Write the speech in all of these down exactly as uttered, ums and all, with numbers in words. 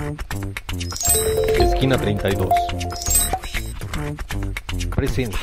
Esquina treinta y dos presenta.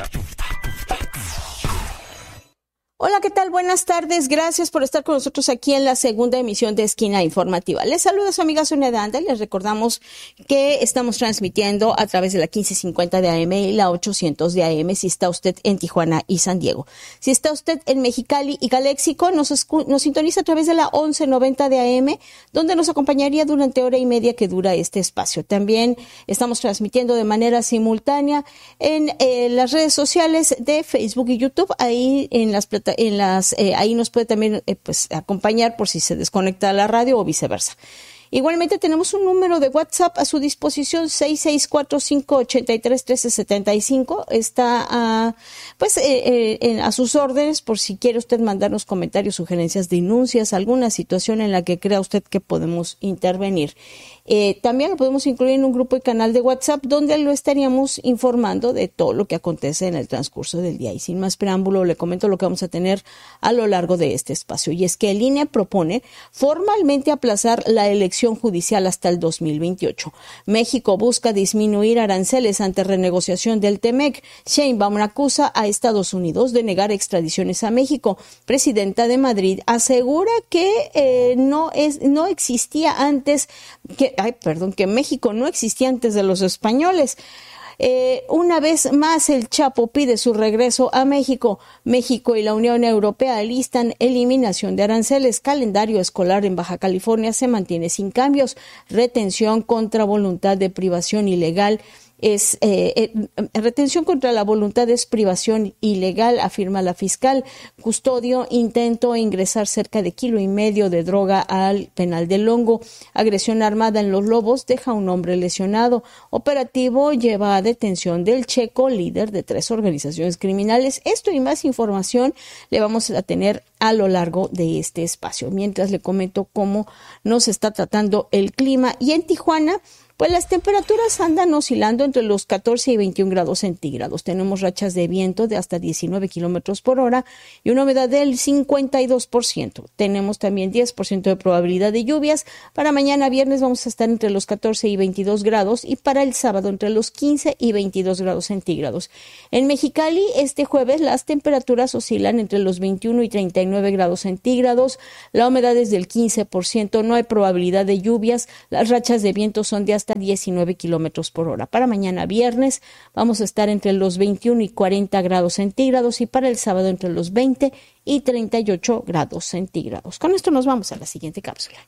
Hola, ¿qué tal? Buenas tardes. Gracias por estar con nosotros aquí en la segunda emisión de Esquina Informativa. Les saluda su amiga Sonia de Anda y les recordamos que estamos transmitiendo a través de la quince cincuenta de A M y la ochocientos de A M si está usted en Tijuana y San Diego. Si está usted en Mexicali y Caléxico, nos, escu- nos sintoniza a través de la once noventa de A M, donde nos acompañaría durante hora y media que dura este espacio. También estamos transmitiendo de manera simultánea en eh, las redes sociales de Facebook y YouTube, ahí en las plataformas En las, eh, ahí nos puede también eh, pues acompañar por si se desconecta la radio o viceversa. Igualmente tenemos un número de WhatsApp a su disposición, seis seis cuatro cinco ocho tres uno tres siete cinco. Está uh, pues eh, eh, en, a sus órdenes por si quiere usted mandarnos comentarios, sugerencias, denuncias, alguna situación en la que crea usted que podemos intervenir. Eh, también lo podemos incluir en un grupo y canal de WhatsApp donde lo estaríamos informando de todo lo que acontece en el transcurso del día. Y sin más preámbulo, le comento lo que vamos a tener a lo largo de este espacio. Y es que el I N E propone formalmente aplazar la elección judicial hasta el dos mil veintiocho. México busca disminuir aranceles ante renegociación del T M E C. Sheinbaum acusa a Estados Unidos de negar extradiciones a México. Presidenta de Madrid asegura que eh, no es no existía antes que ay perdón que México no existía antes de los españoles. Eh, una vez más, el Chapo pide su regreso a México. México y la Unión Europea listan eliminación de aranceles. Calendario escolar en Baja California se mantiene sin cambios. Retención contra voluntad de privación ilegal. Es eh, eh, retención contra la voluntad es privación ilegal, afirma la fiscal. Custodio intentó ingresar cerca de kilo y medio de droga al penal del Hongo. Agresión armada en Los Lobos deja a un hombre lesionado. Operativo lleva a detención del Checo, líder de tres organizaciones criminales. Esto y más información le vamos a tener a lo largo de este espacio. Mientras le comento cómo nos está tratando el clima. Y en Tijuana, pues las temperaturas andan oscilando entre los catorce y veintiún grados centígrados. Tenemos rachas de viento de hasta diecinueve kilómetros por hora y una humedad del cincuenta y dos por ciento. Tenemos también diez por ciento de probabilidad de lluvias. Para mañana viernes vamos a estar entre los catorce y veintidós grados y para el sábado entre los quince y veintidós grados centígrados. En Mexicali, este jueves las temperaturas oscilan entre los veintiuno y treinta y nueve grados centígrados. La humedad es del quince por ciento. No hay probabilidad de lluvias. Las rachas de viento son de hasta diecinueve kilómetros por hora. Para mañana viernes vamos a estar entre los veintiuno y cuarenta grados centígrados y para el sábado entre los veinte y treinta y ocho grados centígrados. Con esto nos vamos a la siguiente cápsula.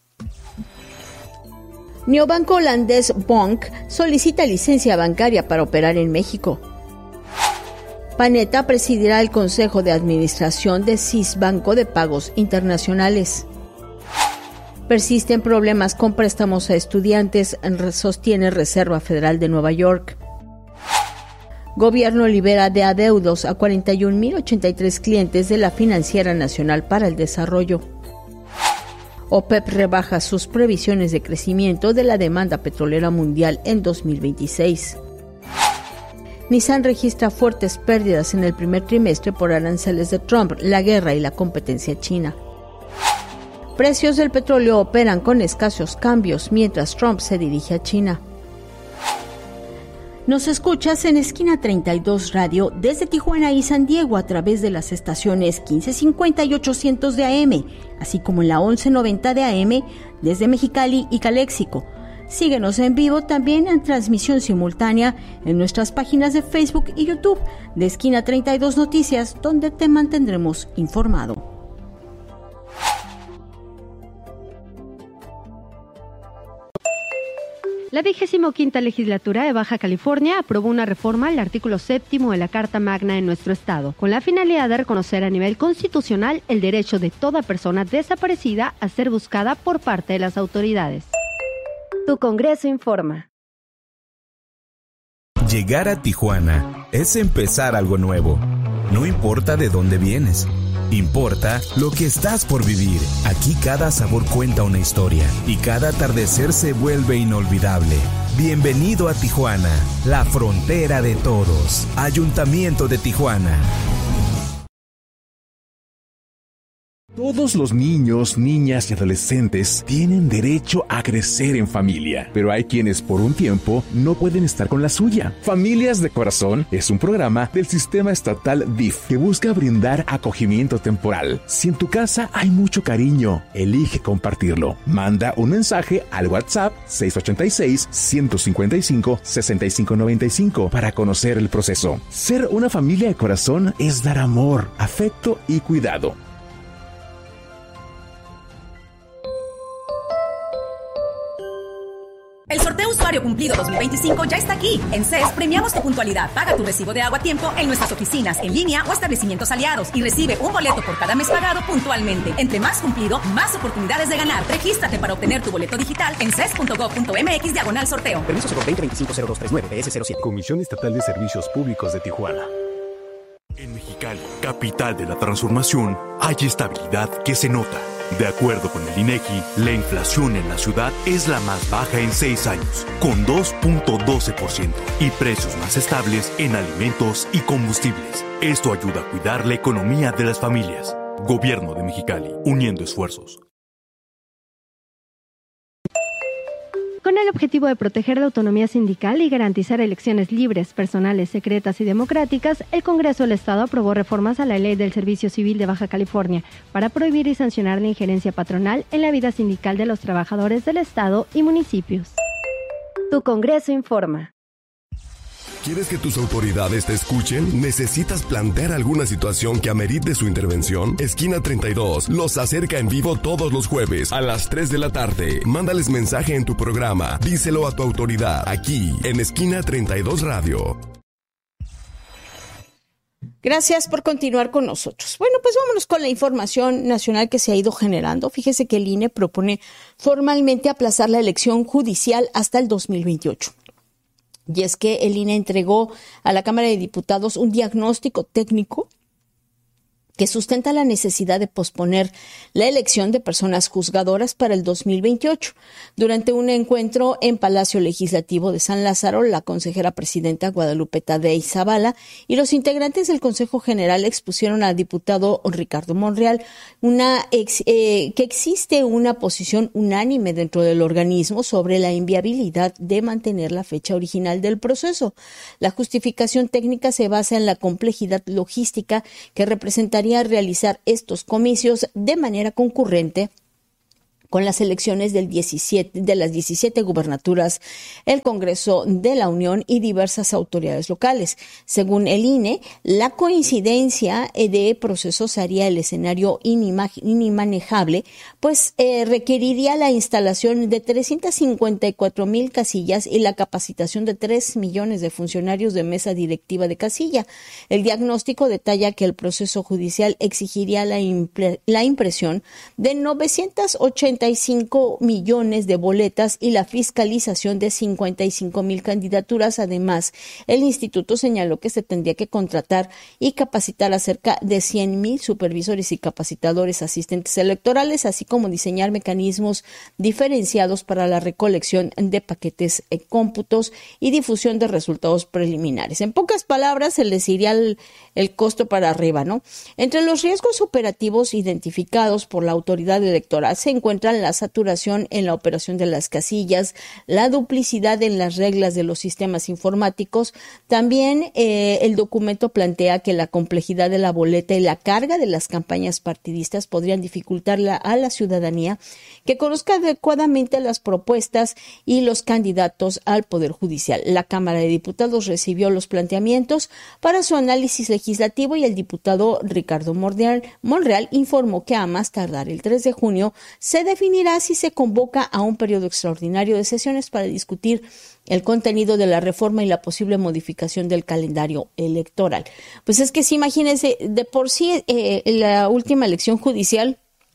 Neobanco holandés Bonk solicita licencia bancaria para operar en México. Panetta presidirá el Consejo de Administración de Sisbanco de Pagos Internacionales. Persisten problemas con préstamos a estudiantes, sostiene Reserva Federal de Nueva York. Gobierno libera de adeudos a cuarenta y un mil ochenta y tres clientes de la Financiera Nacional para el Desarrollo. OPEP rebaja sus previsiones de crecimiento de la demanda petrolera mundial en dos mil veintiséis. Nissan registra fuertes pérdidas en el primer trimestre por aranceles de Trump, la guerra y la competencia china. Precios del petróleo operan con escasos cambios mientras Trump se dirige a China. Nos escuchas en Esquina treinta y dos Radio desde Tijuana y San Diego a través de las estaciones quince cincuenta y ochocientos de A M, así como en la once noventa de A M desde Mexicali y Caléxico. Síguenos en vivo también en transmisión simultánea en nuestras páginas de Facebook y YouTube de Esquina treinta y dos Noticias, donde te mantendremos informado. La vigésima quinta Legislatura de Baja California aprobó una reforma al artículo séptimo de la Carta Magna en nuestro estado, con la finalidad de reconocer a nivel constitucional el derecho de toda persona desaparecida a ser buscada por parte de las autoridades. Tu Congreso informa. Llegar a Tijuana es empezar algo nuevo. No importa de dónde vienes. Importa lo que estás por vivir. Aquí cada sabor cuenta una historia y cada atardecer se vuelve inolvidable. Bienvenido a Tijuana, la frontera de todos. Ayuntamiento de Tijuana. Todos los niños, niñas y adolescentes tienen derecho a crecer en familia, pero hay quienes por un tiempo no pueden estar con la suya. Familias de Corazón es un programa del sistema estatal D I F que busca brindar acogimiento temporal. Si en tu casa hay mucho cariño, elige compartirlo. Manda un mensaje al WhatsApp seis ocho seis, uno cinco cinco, seis cinco nueve cinco para conocer el proceso. Ser una familia de corazón es dar amor, afecto y cuidado. El sorteo Usuario Cumplido dos mil veinticinco ya está aquí. En C E S premiamos tu puntualidad. Paga tu recibo de agua a tiempo en nuestras oficinas, en línea o establecimientos aliados y recibe un boleto por cada mes pagado puntualmente. Entre más cumplido, más oportunidades de ganar. Regístrate para obtener tu boleto digital en ces punto gov punto mx diagonal sorteo. Permiso por veinte veinticinco cero dos treinta y nueve B S cero siete. Comisión Estatal de Servicios Públicos de Tijuana. En Mexicali, capital de la transformación, hay estabilidad que se nota. De acuerdo con el INEGI, la inflación en la ciudad es la más baja en seis años, con dos punto doce por ciento, y precios más estables en alimentos y combustibles. Esto ayuda a cuidar la economía de las familias. Gobierno de Mexicali, uniendo esfuerzos. Con el objetivo de proteger la autonomía sindical y garantizar elecciones libres, personales, secretas y democráticas, el Congreso del Estado aprobó reformas a la Ley del Servicio Civil de Baja California para prohibir y sancionar la injerencia patronal en la vida sindical de los trabajadores del Estado y municipios. Tu Congreso informa. ¿Quieres que tus autoridades te escuchen? ¿Necesitas plantear alguna situación que amerite su intervención? Esquina treinta y dos los acerca en vivo todos los jueves a las tres de la tarde. Mándales mensaje en tu programa. Díselo a tu autoridad, aquí en Esquina treinta y dos Radio. Gracias por continuar con nosotros. Bueno, pues vámonos con la información nacional que se ha ido generando. Fíjese que el I N E propone formalmente aplazar la elección judicial hasta el dos mil veintiocho. Y es que el I N E entregó a la Cámara de Diputados un diagnóstico técnico que sustenta la necesidad de posponer la elección de personas juzgadoras para el dos mil veintiocho. Durante un encuentro en Palacio Legislativo de San Lázaro, la consejera presidenta Guadalupe Tadei Zavala y los integrantes del Consejo General expusieron al diputado Ricardo Monreal una ex, eh, que existe una posición unánime dentro del organismo sobre la inviabilidad de mantener la fecha original del proceso. La justificación técnica se basa en la complejidad logística que representaría realizar estos comicios de manera concurrente con las elecciones del diecisiete, de las diecisiete gubernaturas, el Congreso de la Unión y diversas autoridades locales. Según el I N E, la coincidencia de procesos haría el escenario inimag- inimanejable, pues eh, requeriría la instalación de trescientas cincuenta y cuatro mil casillas y la capacitación de tres millones de funcionarios de mesa directiva de casilla. El diagnóstico detalla que el proceso judicial exigiría la, impre- la impresión de novecientos ochenta y cinco millones de boletas y la fiscalización de cincuenta y cinco mil candidaturas. Además, el instituto señaló que se tendría que contratar y capacitar a cerca de cien mil supervisores y capacitadores asistentes electorales, así como diseñar mecanismos diferenciados para la recolección de paquetes, eh, cómputos y difusión de resultados preliminares. En pocas palabras, se les iría el, el costo para arriba, ¿no? Entre los riesgos operativos identificados por la autoridad electoral se encuentran la saturación en la operación de las casillas, la duplicidad en las reglas de los sistemas informáticos. También eh, el documento plantea que la complejidad de la boleta y la carga de las campañas partidistas podrían dificultar la, a la ciudadanía que conozca adecuadamente las propuestas y los candidatos al Poder Judicial. La Cámara de Diputados recibió los planteamientos para su análisis legislativo y el diputado Ricardo Monreal, Monreal informó que a más tardar el tres de junio se definirá si se convoca a un periodo extraordinario de sesiones para discutir el contenido de la reforma y la posible modificación del calendario electoral. Pues es que si imagínense, de por sí eh, la última elección judicial,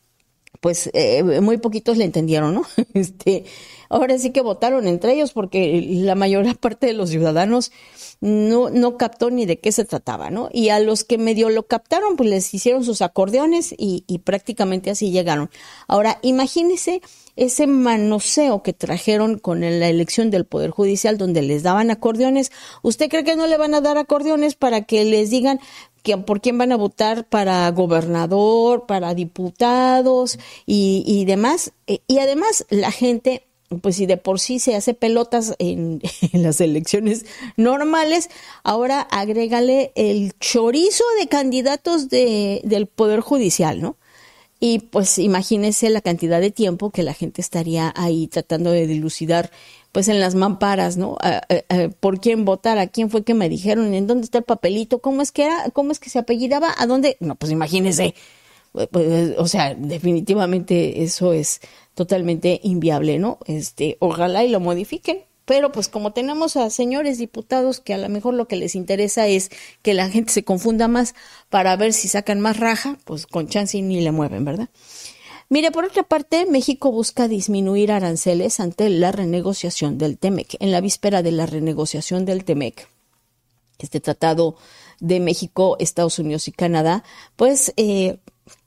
pues eh, muy poquitos le entendieron, ¿no? Este, ahora sí que votaron entre ellos porque la mayor parte de los ciudadanos no, no captó ni de qué se trataba, ¿no? Y a los que medio lo captaron, pues les hicieron sus acordeones y, y prácticamente así llegaron. Ahora, imagínense ese manoseo que trajeron con la elección del Poder Judicial, donde les daban acordeones. ¿Usted cree que no le van a dar acordeones para que les digan que, por quién van a votar para gobernador, para diputados y, y demás. Y además la gente, pues si de por sí se hace pelotas en, en las elecciones normales, ahora agrégale el chorizo de candidatos de, del Poder Judicial, ¿no? Y pues imagínese la cantidad de tiempo que la gente estaría ahí tratando de dilucidar, pues en las mamparas, ¿no? A, a, a, ¿Por quién votar? ¿A quién fue que me dijeron? ¿En dónde está el papelito? ¿Cómo es que era? ¿Cómo es que se apellidaba? ¿A dónde? No, pues imagínese. Pues, o sea, definitivamente eso es totalmente inviable, ¿no? Este, ojalá y lo modifiquen. Pero pues como tenemos a señores diputados que a lo mejor lo que les interesa es que la gente se confunda más para ver si sacan más raja, pues con chance y ni le mueven, ¿verdad? Mire, por otra parte, México busca disminuir aranceles ante la renegociación del TEMEC. En la víspera de la renegociación del TEMEC, este tratado de México, Estados Unidos y Canadá, pues eh,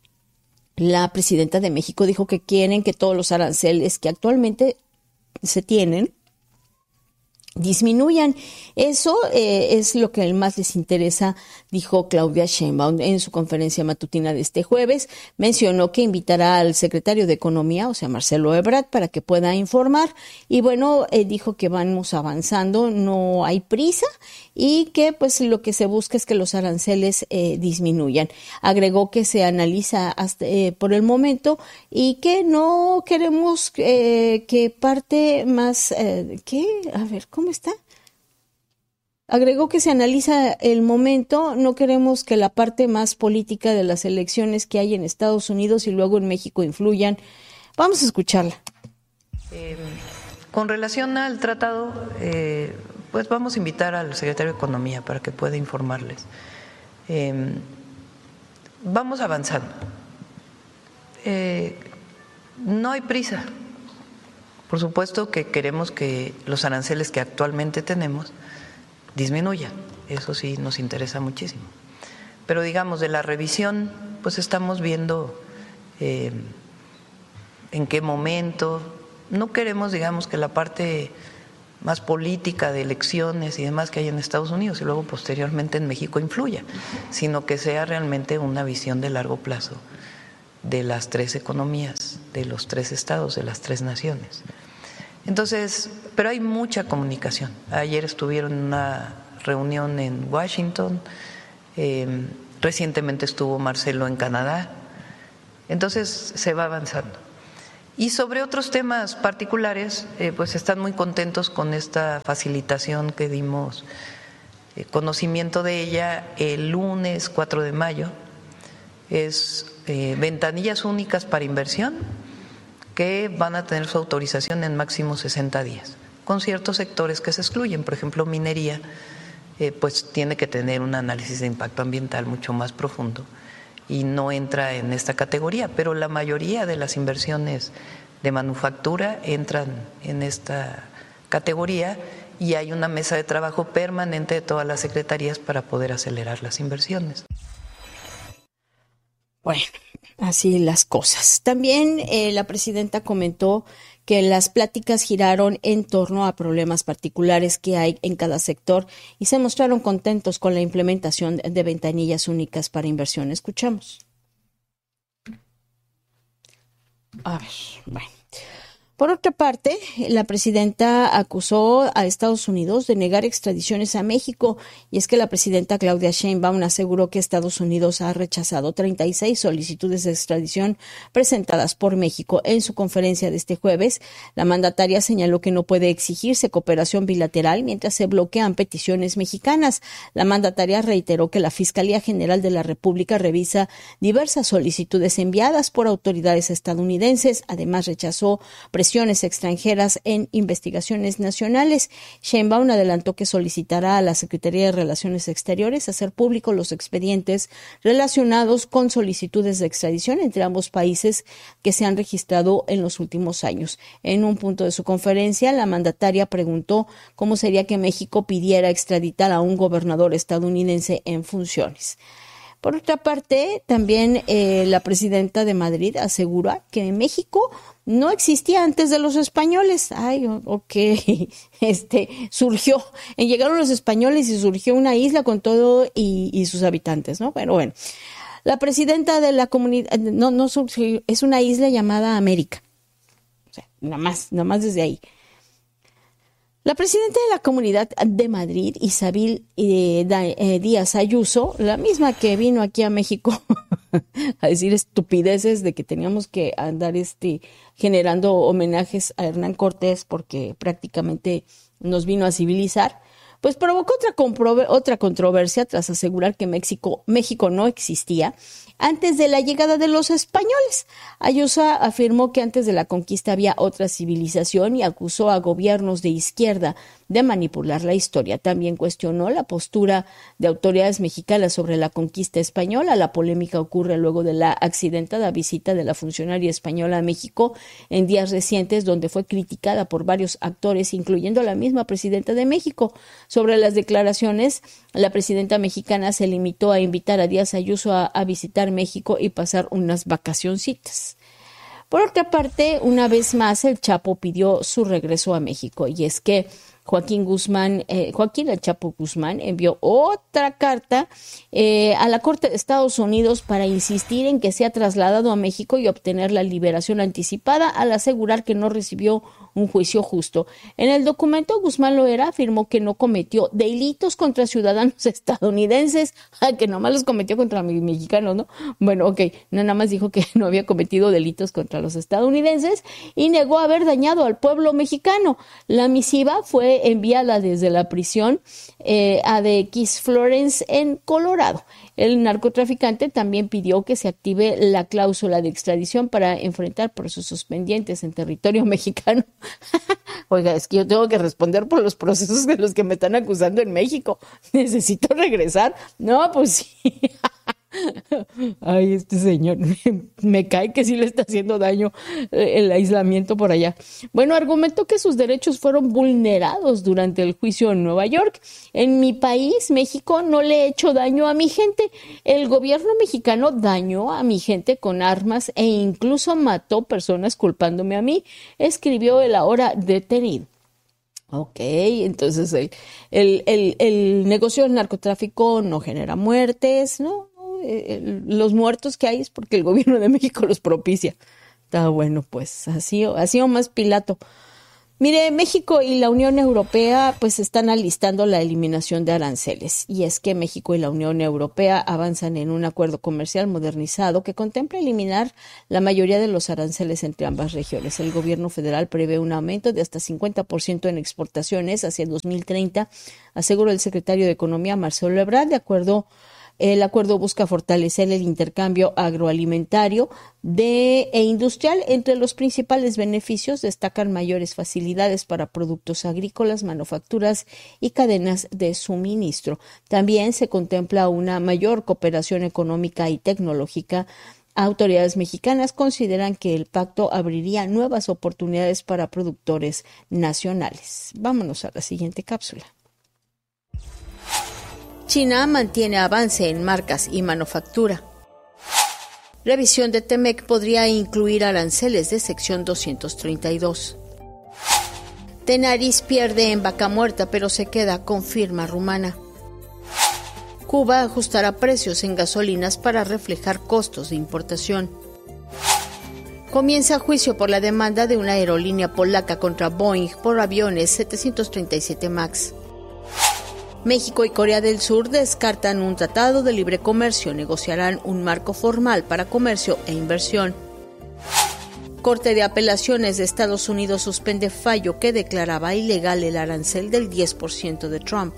la presidenta de México dijo que quieren que todos los aranceles que actualmente se tienen disminuyan. Eso eh, es lo que más les interesa, dijo Claudia Sheinbaum en su conferencia matutina de este jueves. Mencionó que invitará al secretario de Economía, o sea, Marcelo Ebrard, para que pueda informar. Y bueno, eh, dijo que vamos avanzando, no hay prisa y que pues lo que se busca es que los aranceles eh, disminuyan. Agregó que se analiza hasta, eh, por el momento y que no queremos eh, que parte más, eh, ¿qué? A ver, ¿cómo está? Agregó que se analiza el momento, no queremos que la parte más política de las elecciones que hay en Estados Unidos y luego en México influyan. Vamos a escucharla. Eh, con relación al tratado, eh, pues vamos a invitar al secretario de Economía para que pueda informarles. Eh, vamos avanzando. Eh, no hay prisa. Por supuesto que queremos que los aranceles que actualmente tenemos disminuyan, eso sí nos interesa muchísimo. Pero digamos, de la revisión, pues estamos viendo eh, en qué momento. No queremos, digamos, que la parte más política de elecciones y demás que hay en Estados Unidos y luego posteriormente en México influya, sino que sea realmente una visión de largo plazo de las tres economías, de los tres estados, de las tres naciones. Entonces, pero hay mucha comunicación. Ayer estuvieron en una reunión en Washington, eh, recientemente estuvo Marcelo en Canadá, entonces se va avanzando. Y sobre otros temas particulares, eh, pues están muy contentos con esta facilitación que dimos eh, conocimiento de ella el lunes cuatro de mayo. Es eh, ventanillas únicas para inversión que van a tener su autorización en máximo sesenta días, con ciertos sectores que se excluyen. Por ejemplo, minería, eh, pues tiene que tener un análisis de impacto ambiental mucho más profundo y no entra en esta categoría, pero la mayoría de las inversiones de manufactura entran en esta categoría y hay una mesa de trabajo permanente de todas las secretarías para poder acelerar las inversiones. Bueno, así las cosas. También eh, la presidenta comentó que las pláticas giraron en torno a problemas particulares que hay en cada sector y se mostraron contentos con la implementación de ventanillas únicas para inversión. Escuchamos. A ver, bueno. Por otra parte, la presidenta acusó a Estados Unidos de negar extradiciones a México, y es que la presidenta Claudia Sheinbaum aseguró que Estados Unidos ha rechazado treinta y seis solicitudes de extradición presentadas por México. En su conferencia de este jueves, la mandataria señaló que no puede exigirse cooperación bilateral mientras se bloquean peticiones mexicanas. La mandataria reiteró que la Fiscalía General de la República revisa diversas solicitudes enviadas por autoridades estadounidenses. Además, rechazó presiones extranjeras en investigaciones nacionales. Sheinbaum adelantó que solicitará a la Secretaría de Relaciones Exteriores hacer públicos los expedientes relacionados con solicitudes de extradición entre ambos países que se han registrado en los últimos años. En un punto de su conferencia, la mandataria preguntó cómo sería que México pidiera extraditar a un gobernador estadounidense en funciones. Por otra parte, también eh, la presidenta de Madrid asegura que México no existía antes de los españoles. Ay, ok, este, surgió, llegaron los españoles y surgió una isla con todo y, y sus habitantes, ¿no? Pero bueno, la presidenta de la comunidad, no, no surgió, es una isla llamada América. O sea, nada más, nada más desde ahí. La presidenta de la Comunidad de Madrid, Isabel eh, eh, Díaz Ayuso, la misma que vino aquí a México a decir estupideces de que teníamos que andar este generando homenajes a Hernán Cortés porque prácticamente nos vino a civilizar, pues provocó otra, compro- otra controversia tras asegurar que México, México no existía antes de la llegada de los españoles. Ayuso afirmó que antes de la conquista había otra civilización y acusó a gobiernos de izquierda de manipular la historia. También cuestionó la postura de autoridades mexicanas sobre la conquista española. La polémica ocurre luego de la accidentada visita de la funcionaria española a México en días recientes, donde fue criticada por varios actores, incluyendo la misma presidenta de México. Sobre las declaraciones, la presidenta mexicana se limitó a invitar a Díaz Ayuso a, a visitar México y pasar unas vacacioncitas. Por otra parte, una vez más, el Chapo pidió su regreso a México, y es que Joaquín Guzmán, eh, Joaquín El Chapo Guzmán envió otra carta eh, a la Corte de Estados Unidos para insistir en que sea trasladado a México y obtener la liberación anticipada, al asegurar que no recibió un juicio justo. En el documento, Guzmán Loera afirmó que no cometió delitos contra ciudadanos estadounidenses, que nomás los cometió contra mexicanos, ¿no? Bueno, ok, no, nada más dijo que no había cometido delitos contra los estadounidenses y negó haber dañado al pueblo mexicano. La misiva fue enviada desde la prisión eh, a D X Florence en Colorado. El narcotraficante también pidió que se active la cláusula de extradición para enfrentar procesos pendientes en territorio mexicano. Oiga, es que yo tengo que responder por los procesos de los que me están acusando en México. Necesito regresar. No, pues sí. Ay, este señor, me, me cae que sí le está haciendo daño el aislamiento por allá. Bueno, argumentó que sus derechos fueron vulnerados durante el juicio en Nueva York. En mi país, México, no le he hecho daño a mi gente. El gobierno mexicano dañó a mi gente con armas e incluso mató personas culpándome a mí, escribió el ahora detenido. Ok, entonces el, el, el, el negocio del narcotráfico no genera muertes, ¿no? Los muertos que hay es porque el gobierno de México los propicia. Está bueno, pues así, así o más Pilato. Mire, México y la Unión Europea pues están alistando la eliminación de aranceles, y es que México y la Unión Europea avanzan en un acuerdo comercial modernizado que contempla eliminar la mayoría de los aranceles entre ambas regiones. El gobierno federal prevé un aumento de hasta cincuenta por ciento en exportaciones hacia dos mil treinta, aseguró el secretario de Economía, Marcelo Ebrard. De acuerdo El acuerdo busca fortalecer el intercambio agroalimentario de, e industrial. Entre los principales beneficios destacan mayores facilidades para productos agrícolas, manufacturas y cadenas de suministro. También se contempla una mayor cooperación económica y tecnológica. Autoridades mexicanas consideran que el pacto abriría nuevas oportunidades para productores nacionales. Vámonos a la siguiente cápsula. China mantiene avance en marcas y manufactura. Revisión de Temec podría incluir aranceles de sección doscientos treinta y dos. Tenaris pierde en Vaca Muerta, pero se queda con firma rumana. Cuba ajustará precios en gasolinas para reflejar costos de importación. Comienza juicio por la demanda de una aerolínea polaca contra Boeing por aviones setecientos treinta y siete MAX. México y Corea del Sur descartan un tratado de libre comercio, negociarán un marco formal para comercio e inversión. Corte de Apelaciones de Estados Unidos suspende fallo que declaraba ilegal el arancel del diez por ciento de Trump.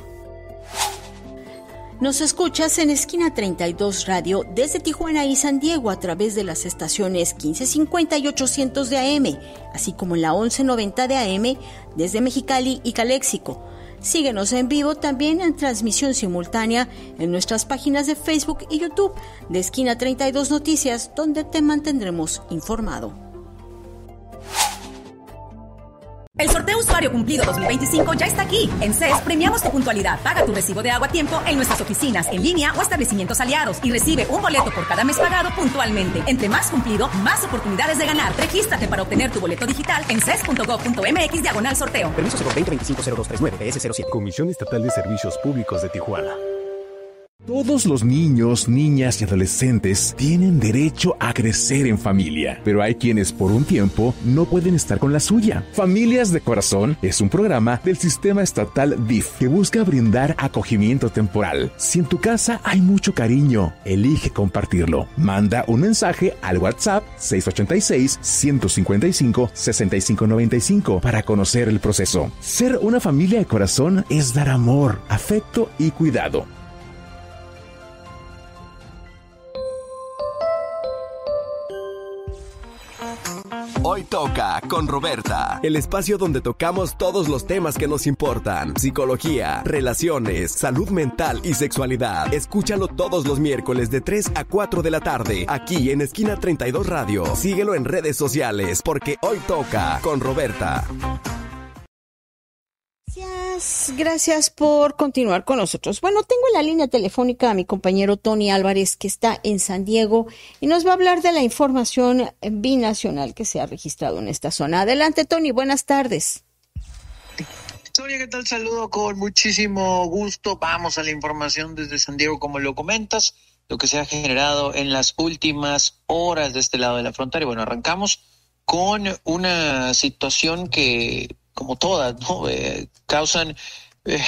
Nos escuchas en Esquina treinta y dos Radio desde Tijuana y San Diego a través de las estaciones quince cincuenta y ochocientos de A M, así como en la once noventa de A M desde Mexicali y Caléxico. Síguenos en vivo también en transmisión simultánea en nuestras páginas de Facebook y YouTube de Esquina treinta y dos Noticias, donde te mantendremos informado. El sorteo usuario cumplido dos mil veinticinco ya está aquí. En C E S premiamos tu puntualidad. Paga tu recibo de agua a tiempo en nuestras oficinas, en línea o establecimientos aliados y recibe un boleto por cada mes pagado puntualmente. Entre más cumplido, más oportunidades de ganar. Regístrate para obtener tu boleto digital en ces punto gov punto mx diagonal sorteo. Permiso cero veinte veinticinco cero dos treinta y nueve B S cero siete. Comisión Estatal de Servicios Públicos de Tijuana. Todos los niños, niñas y adolescentes tienen derecho a crecer en familia, pero hay quienes por un tiempo no pueden estar con la suya. Familias de Corazón es un programa del sistema estatal D I F que busca brindar acogimiento temporal. Si en tu casa hay mucho cariño, elige compartirlo. Manda un mensaje al WhatsApp seis ocho seis, uno cinco cinco, seis cinco nueve cinco para conocer el proceso. Ser una familia de corazón es dar amor, afecto y cuidado. Hoy toca con Roberta, el espacio donde tocamos todos los temas que nos importan: psicología, relaciones, salud mental y sexualidad. Escúchalo todos los miércoles de tres a cuatro de la tarde, aquí en Esquina treinta y dos Radio. Síguelo en redes sociales, porque hoy toca con Roberta. Gracias, gracias por continuar con nosotros. Bueno, tengo en la línea telefónica a mi compañero Tony Álvarez, que está en San Diego y nos va a hablar de la información binacional que se ha registrado en esta zona. Adelante, Tony, buenas tardes. Sonia, ¿qué tal? Saludo con muchísimo gusto. Vamos a la información desde San Diego, como lo comentas, lo que se ha generado en las últimas horas de este lado de la frontera. Y bueno, arrancamos con una situación que, como todas, ¿no? Eh, causan eh,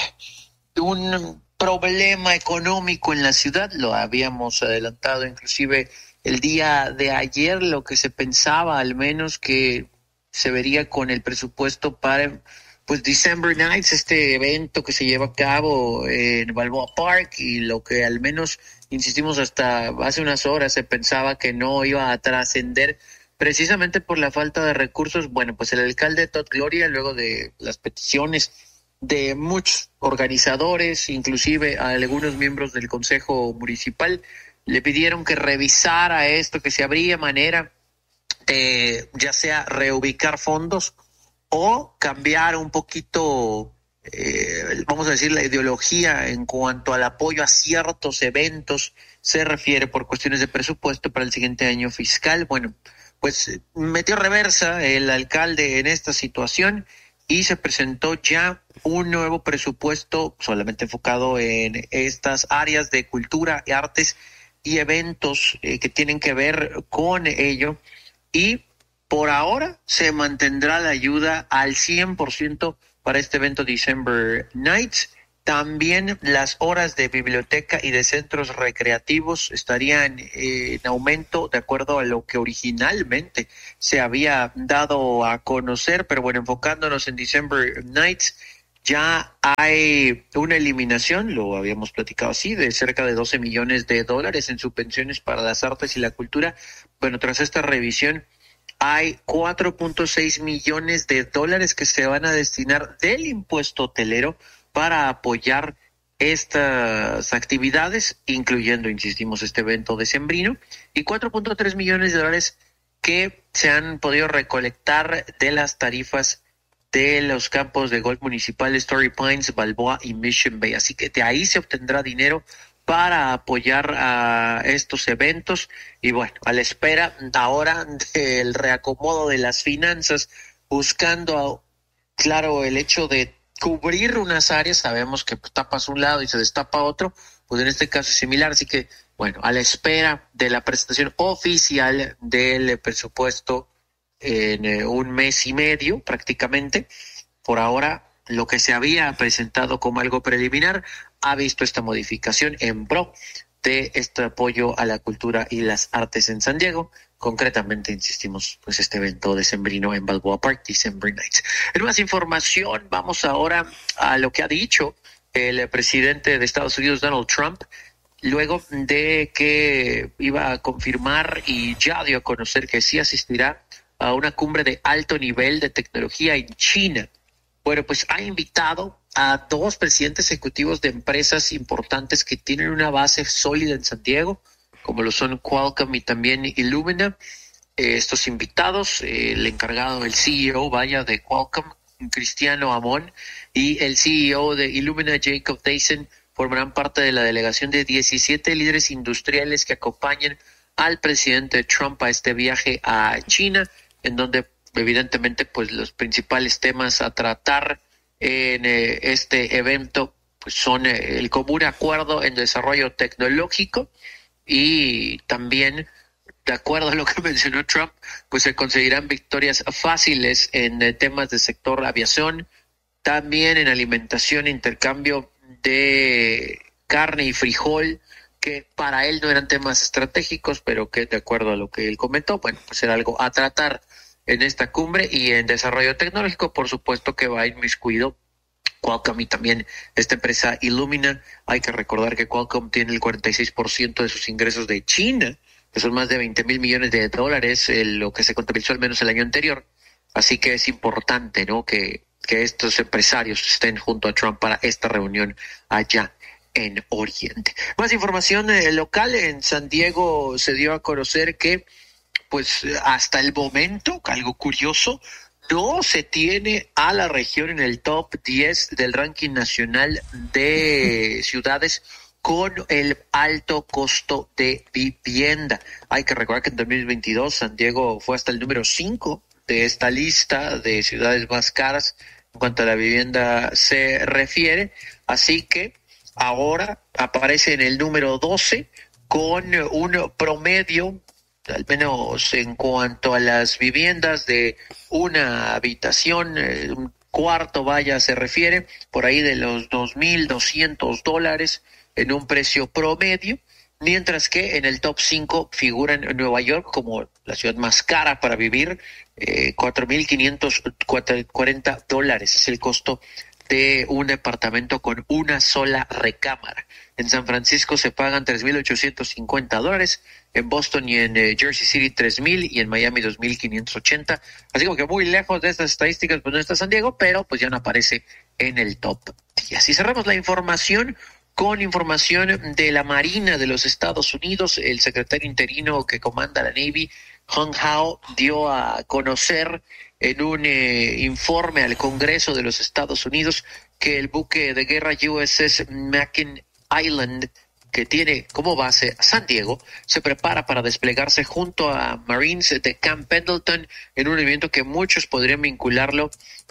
un problema económico en la ciudad. Lo habíamos adelantado inclusive el día de ayer, lo que se pensaba al menos que se vería con el presupuesto para pues December Nights, este evento que se lleva a cabo en Balboa Park, y lo que al menos, insistimos, hasta hace unas horas se pensaba que no iba a trascender precisamente por la falta de recursos. Bueno, pues el alcalde Todd Gloria, luego de las peticiones de muchos organizadores, inclusive a algunos miembros del Consejo Municipal, le pidieron que revisara esto, que si habría manera de ya sea reubicar fondos o cambiar un poquito, eh, vamos a decir, la ideología en cuanto al apoyo a ciertos eventos se refiere por cuestiones de presupuesto para el siguiente año fiscal. Bueno, pues metió reversa el alcalde en esta situación y se presentó ya un nuevo presupuesto solamente enfocado en estas áreas de cultura, artes y eventos eh, que tienen que ver con ello. Y por ahora se mantendrá la ayuda al cien por ciento para este evento December Nights. También las horas de biblioteca y de centros recreativos estarían eh, en aumento de acuerdo a lo que originalmente se había dado a conocer. Pero bueno, enfocándonos en December Nights, ya hay una eliminación, lo habíamos platicado así, de cerca de doce millones de dólares en subvenciones para las artes y la cultura. Bueno, tras esta revisión hay cuatro punto seis millones de dólares que se van a destinar del impuesto hotelero para apoyar estas actividades, incluyendo, insistimos, este evento decembrino, y cuatro punto tres millones de dólares que se han podido recolectar de las tarifas de los campos de golf municipales Torrey Pines, Balboa y Mission Bay. Así que de ahí se obtendrá dinero para apoyar a estos eventos. Y bueno, a la espera ahora del reacomodo de las finanzas, buscando, claro, el hecho de cubrir unas áreas. Sabemos que pues, tapas un lado y se destapa otro, pues en este caso es similar. Así que, bueno, a la espera de la presentación oficial del presupuesto en eh, un mes y medio prácticamente, por ahora lo que se había presentado como algo preliminar ha visto esta modificación en pro de este apoyo a la cultura y las artes en San Diego. Concretamente, insistimos, pues este evento decembrino en Balboa Park, December Nights. En más información, vamos ahora a lo que ha dicho el presidente de Estados Unidos, Donald Trump, luego de que iba a confirmar y ya dio a conocer que sí asistirá a una cumbre de alto nivel de tecnología en China. Bueno, pues ha invitado a dos presidentes ejecutivos de empresas importantes que tienen una base sólida en San Diego, como lo son Qualcomm y también Illumina. Eh, estos invitados, eh, el encargado, el C E O, vaya, de Qualcomm, Cristiano Amon, y el C E O de Illumina, Jacob Dyson, formarán parte de la delegación de diecisiete líderes industriales que acompañan al presidente Trump a este viaje a China, en donde evidentemente pues los principales temas a tratar en eh, este evento pues son eh, el común acuerdo en desarrollo tecnológico y también, de acuerdo a lo que mencionó Trump, pues se conseguirán victorias fáciles en eh, temas de sector aviación, también en alimentación, intercambio de carne y frijol, que para él no eran temas estratégicos, pero que de acuerdo a lo que él comentó, bueno, pues era algo a tratar en esta cumbre. Y en desarrollo tecnológico, por supuesto que va inmiscuido Qualcomm y también esta empresa Illumina. Hay que recordar que Qualcomm tiene el cuarenta y seis por ciento de sus ingresos de China, que son más de veinte mil millones de dólares, eh, lo que se contabilizó al menos el año anterior. Así que es importante, ¿no?, que, que estos empresarios estén junto a Trump para esta reunión allá en Oriente. Más información eh, local. En San Diego se dio a conocer que, pues hasta el momento, algo curioso, no se tiene a la región en el top diez del ranking nacional de ciudades con el alto costo de vivienda. Hay que recordar que en dos mil veintidós San Diego fue hasta el número cinco de esta lista de ciudades más caras en cuanto a la vivienda se refiere, así que ahora aparece en el número doce con un promedio, al menos en cuanto a las viviendas de una habitación, un cuarto vaya se refiere, por ahí de los dos mil doscientos dólares en un precio promedio, mientras que en el top cinco figuran Nueva York como la ciudad más cara para vivir, eh, cuatro mil quinientos cuarenta dólares es el costo de un departamento con una sola recámara. En San Francisco se pagan tres mil ochocientos cincuenta dólares, en Boston y en eh, Jersey City tres mil y en Miami dos mil quinientos ochenta. Así como que muy lejos de estas estadísticas pues no está San Diego, pero pues ya no aparece en el top diez. Y cerramos la información con información de la Marina de los Estados Unidos. El secretario interino que comanda la Navy, Hung Hao, dio a conocer en un eh, informe al Congreso de los Estados Unidos que el buque de guerra U S S Mackinac Island, que tiene como base a San Diego, se prepara para desplegarse junto a Marines de Camp Pendleton en un evento que muchos podrían vincularlo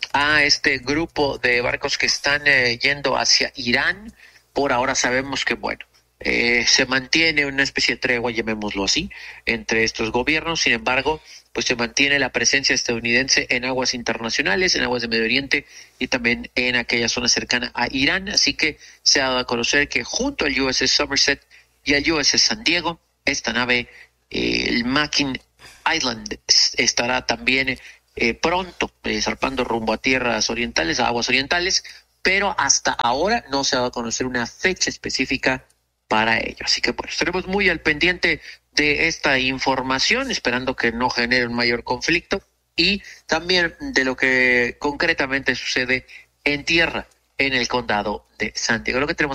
a este grupo de barcos que están eh, yendo hacia Irán. Por ahora sabemos que, bueno, eh, se mantiene una especie de tregua, llamémoslo así, entre estos gobiernos. Sin embargo, pues se mantiene la presencia estadounidense en aguas internacionales, en aguas de Medio Oriente y también en aquella zona cercana a Irán. Así que se ha dado a conocer que junto al U S S Somerset y al U S S San Diego, esta nave, eh, el Mackinac Island, estará también eh, pronto eh, zarpando rumbo a tierras orientales, a aguas orientales, pero hasta ahora no se ha dado a conocer una fecha específica para ello. Así que bueno, estaremos muy al pendiente de esta información, esperando que no genere un mayor conflicto y también de lo que concretamente sucede en tierra en el condado de San Diego. Lo que tenemos